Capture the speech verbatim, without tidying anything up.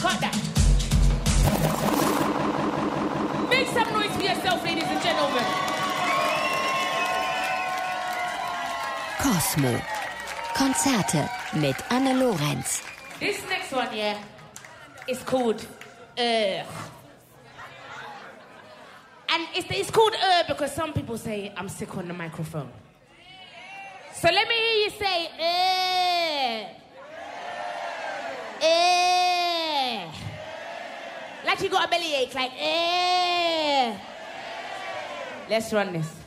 Cut that. Make some noise for yourself, ladies and gentlemen. Cosmo. Konzerte mit Anne Lorenz. This next one, yeah, is called Uh. And it's, it's called Uh because some people say I'm sick on the microphone. So let me hear you say Uh. Uh. Like you got a bellyache, like Uh. Let's run this.